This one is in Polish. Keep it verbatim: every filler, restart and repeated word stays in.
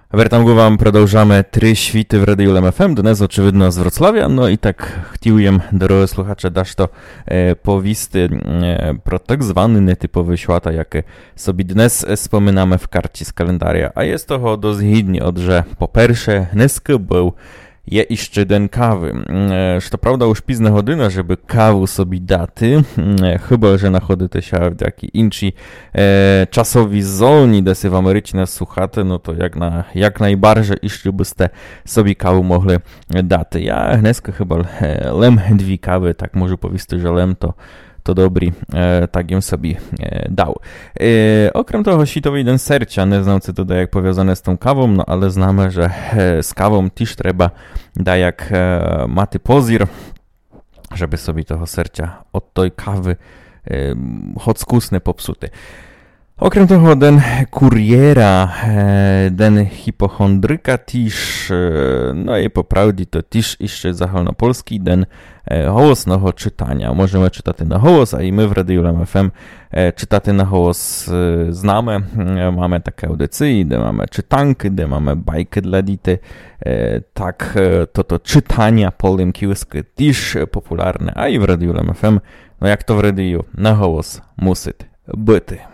Вертам го вам продовжаме три світи в Радіо Лем еф ем, донес, очевидно, з Вроцлав'я. Ну і так хотів їм, дорогі слухачі, дашто е, повісти е, про так звані нетипові свята, які собі днес споминаме в карті з календаря. А є з того дозгідні, отже, по-перше, днеска був є іще день кави. Щоправда, уж пізна година, щоб каву собі дати, хіба що знаходитеся в такій іншій е, часовій зоні, де си в Америці нас слухати, ну то як, на, як найбарже іще бисте собі каву могли дати. Я днеска хіба лем дві кави, так можу повісти, що лем то to dobry, e, tak ją sobie e, dał. E, okrem toho, Światowy Dzień Serca, nie znam co tutaj jak powiązane z tą kawą, no ale znamy, że e, z kawą też trzeba da jak e, maty pozir, żeby sobie tego serca od tej kawy e, choć skusne popsuty. Okrem toho, den kuriera, den hipochondryka też, no i po prawdzie to też jeszcze zachodnopolski den głosnego czytania. Możemy czytać na głos, a i my w Radiu Lem ef em czytać na głos znamy. Mamy takie audycje, gdzie mamy czytanki, gdzie mamy bajki dla dzieci. Tak, to to czytania polem-kiłskie też popularne, a i w Radiu Lem ef em, no jak to w radiu, na głos musi być.